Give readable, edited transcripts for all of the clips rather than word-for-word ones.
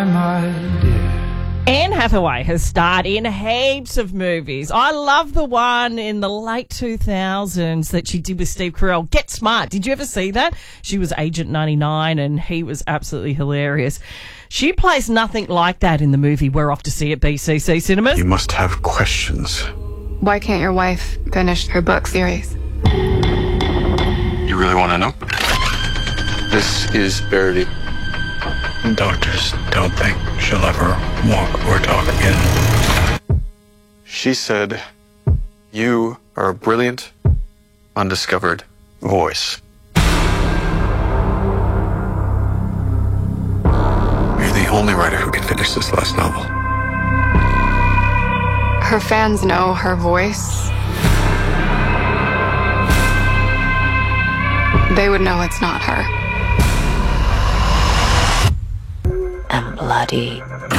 Anne Hathaway has starred in heaps of movies. I love the one in the late 2000s that she did with Steve Carell, Get Smart. Did you ever see that? She was Agent 99 and he was absolutely hilarious. She plays nothing like that in the movie we're off to see at BCC Cinemas. You must have questions. Why can't your wife finish her book series? You really want to know? This is Verity. Doctors don't think she'll ever walk or talk again. She said, you are a brilliant, undiscovered voice. You're the only writer who can finish this last novel. Her fans know her voice. They would know it's not her. And bloody.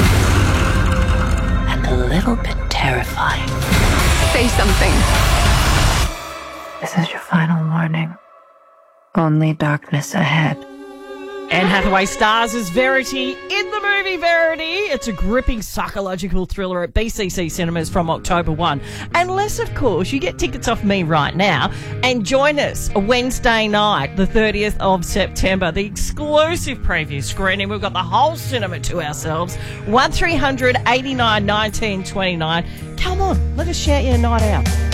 And a little bit terrifying. Say something. This is your final warning. Only darkness ahead. Anne Hathaway stars as Verity in the movie Verity. It's a gripping psychological thriller at BCC Cinemas from October 1. Unless, of course, you get tickets off me right now and join us Wednesday night, the 30th of September, the exclusive preview screening. We've got the whole cinema to ourselves. 1300 89 19 29. Come on, let us shout your night out.